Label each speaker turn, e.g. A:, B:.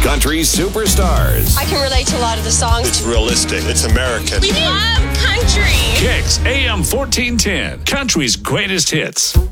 A: country superstars.
B: I can relate to a lot of the songs.
C: It's realistic. It's American.
B: We love country.
D: Kicks AM 1410, country's greatest hits.